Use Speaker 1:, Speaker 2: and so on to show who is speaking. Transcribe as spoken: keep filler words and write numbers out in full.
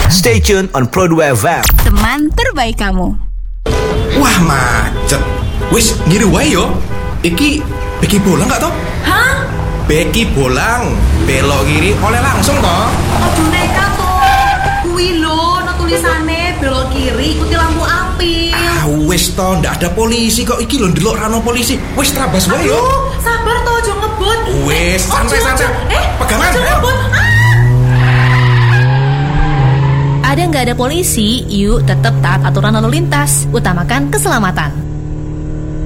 Speaker 1: Stay tuned on Pro dua F M.
Speaker 2: Teman terbaik kamu.
Speaker 3: Wah macet. Wis ngiri wae yo. Iki Beki Bolang gak toh?
Speaker 4: Hah?
Speaker 3: Beki Bolang. Belok kiri oleh langsung toh.
Speaker 4: Aduh nekat toh. Kuwi lho, no tulisane belok kiri ikuti lampu api.
Speaker 3: Ah wis toh, ndak ada polisi kok. Iki lho ndelok rano polisi. Wis trabas wae yo.
Speaker 4: Aduh, sabar toh, aja ngebut.
Speaker 3: Wis,
Speaker 4: Eh,
Speaker 3: santai,
Speaker 4: ojo,
Speaker 3: santai.
Speaker 4: ojo. Eh,
Speaker 3: Pegangan,
Speaker 4: aja
Speaker 3: ayo.
Speaker 4: ngebut. Ah.
Speaker 5: Ada nggak ada polisi, yuk tetap taat aturan lalu lintas. Utamakan keselamatan.